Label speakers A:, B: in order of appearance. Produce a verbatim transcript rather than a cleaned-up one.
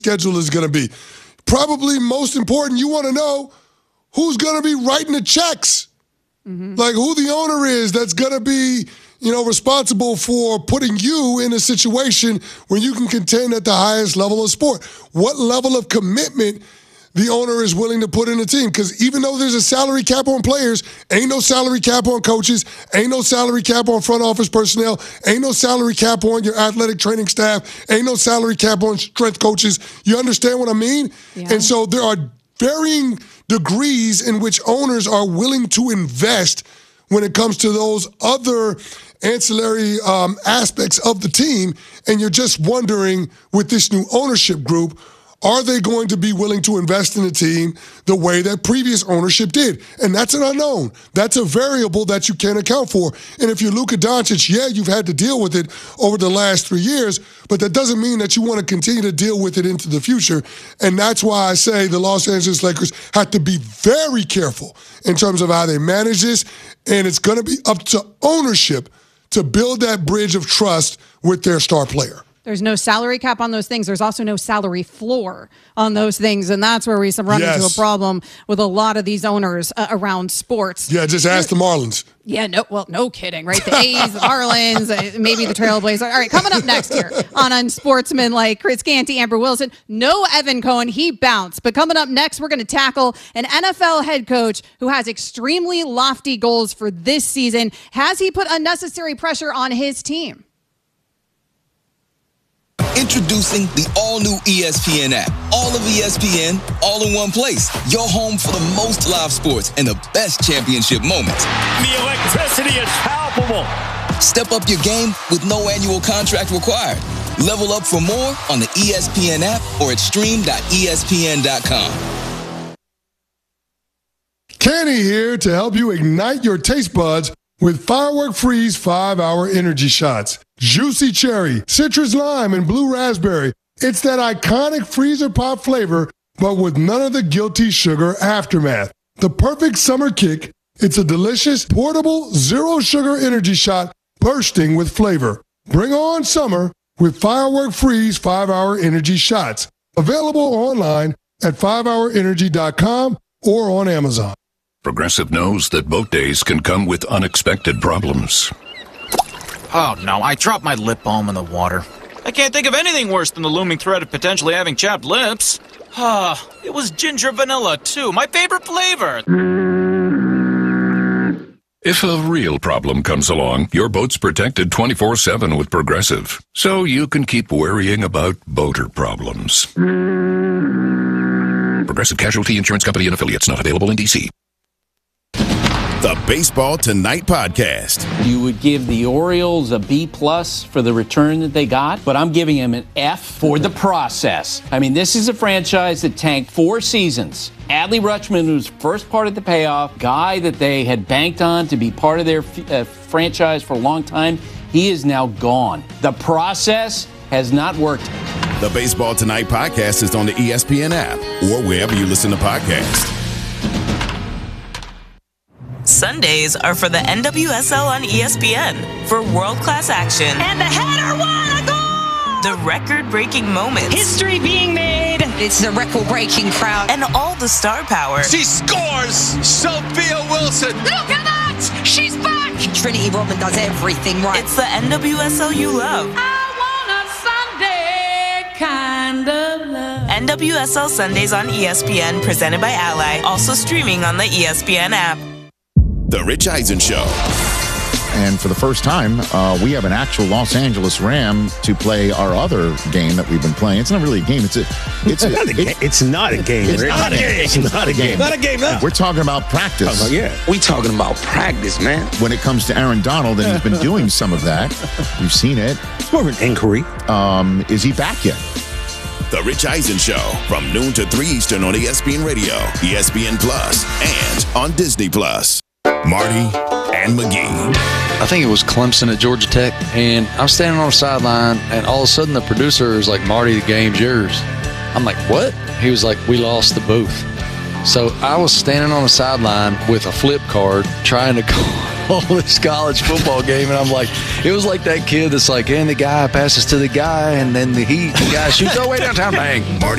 A: schedule is going to be. Probably most important, you want to know who's going to be writing the checks. Mm-hmm. Like who the owner is that's going to be, you know, responsible for putting you in a situation where you can contend at the highest level of sport. What level of commitment the owner is willing to put in the team. Because even though there's a salary cap on players, ain't no salary cap on coaches, ain't no salary cap on front office personnel, ain't no salary cap on your athletic training staff, ain't no salary cap on strength coaches. You understand what I mean? Yeah. And so there are varying degrees in which owners are willing to invest when it comes to those other ancillary um, aspects of the team. And you're just wondering, with this new ownership group, are they going to be willing to invest in a team the way that previous ownership did? And that's an unknown. That's a variable that you can't account for. And if you're Luka Doncic, yeah, you've had to deal with it over the last three years, but that doesn't mean that you want to continue to deal with it into the future. And that's why I say the Los Angeles Lakers have to be very careful in terms of how they manage this. And it's going to be up to ownership to build that bridge of trust with their star player.
B: There's no salary cap on those things. There's also no salary floor on those things. And that's where we run yes. into a problem with a lot of these owners uh, around sports.
A: Yeah, just ask the Marlins.
B: Yeah, no, well, no kidding, right? The A's, the Marlins, uh, maybe the Trailblazers. All right, coming up next here on Unsportsman, like Chris Canty, Amber Wilson. No Evan Cohen, he bounced. But coming up next, we're going to tackle an N F L head coach who has extremely lofty goals for this season. Has he put unnecessary pressure on his team?
C: Introducing the all-new E S P N app. All of E S P N, all in one place. Your home for the most live sports and the best championship moments.
D: The electricity is palpable.
C: Step up your game with no annual contract required. Level up for more on the E S P N app or at stream dot E S P N dot com.
A: Kenny here to help you ignite your taste buds with Firework Freeze five-hour energy shots. Juicy cherry, citrus lime, and blue raspberry. It's that iconic freezer pop flavor, but with none of the guilty sugar aftermath. The perfect summer kick. It's a delicious, portable, zero-sugar energy shot bursting with flavor. Bring on summer with Firework Freeze five-hour energy shots. Available online at five hour energy dot com or on Amazon.
E: Progressive knows that boat days can come with unexpected problems.
F: Oh no, I dropped my lip balm in the water. I can't think of anything worse than the looming threat of potentially having chapped lips. Ah, it was ginger vanilla too, my favorite flavor.
E: If a real problem comes along, your boat's protected twenty-four seven with Progressive, so you can keep worrying about boater problems. Progressive Casualty Insurance Company and Affiliates, not available in D C.
G: The Baseball Tonight podcast.
H: You would give the Orioles a B plus for the return that they got, but I'm giving them an F for the process. I mean, this is a franchise that tanked four seasons. Adley Rutschman was first part of the payoff, guy that they had banked on to be part of their uh, franchise for a long time. He is now gone. The process has not worked.
G: The Baseball Tonight podcast is on the E S P N app or wherever you listen to podcasts.
I: Sundays are for the N W S L on E S P N for world-class action.
J: And the header won a goal!
I: The record-breaking moments.
J: History being made. It's the record-breaking crowd.
I: And all the star power.
K: She scores! Sophia Wilson!
J: Look at that! She's back! Trinity Rodman does everything right.
I: It's the N W S L you love.
J: I want a Sunday kind of love.
I: N W S L Sundays on E S P N, presented by Ally. Also streaming on the E S P N app.
G: The Rich Eisen Show.
L: And for the first time, uh, we have an actual Los Angeles Ram to play our other game that we've been playing. It's not really a game. It's a.
M: It's, a, not a
L: it's,
M: it's not a game.
L: It's not a game.
M: It's not a game.
K: Not a game. No.
L: We're talking about practice.
M: Oh, yeah.
K: We talking about practice, man.
L: When it comes to Aaron Donald, and he's been doing some of that. We've seen it.
M: It's more of an inquiry.
L: Um, is he back yet?
G: The Rich Eisen Show from noon to three Eastern on E S P N Radio, E S P N Plus, and on Disney Plus. Marty and McGee.
N: I think it was Clemson at Georgia Tech, and I'm standing on the sideline, and all of a sudden the producer is like, Marty, the game's yours. I'm like, what? He was like, we lost the booth. So I was standing on the sideline with a flip card trying to call call this college football game, and I'm like, it was like that kid that's like, and the guy passes to the guy, and then the he the guy shoots. Oh, way downtown, bang. Marty